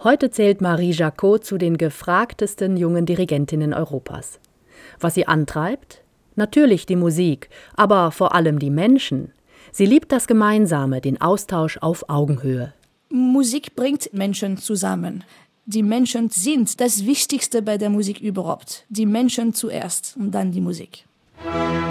Heute zählt Marie Jacot zu den gefragtesten jungen Dirigentinnen Europas. Was sie antreibt? Natürlich die Musik, aber vor allem die Menschen. Sie liebt das Gemeinsame, den Austausch auf Augenhöhe. Musik bringt Menschen zusammen. Die Menschen sind das Wichtigste bei der Musik überhaupt. Die Menschen zuerst und dann die Musik.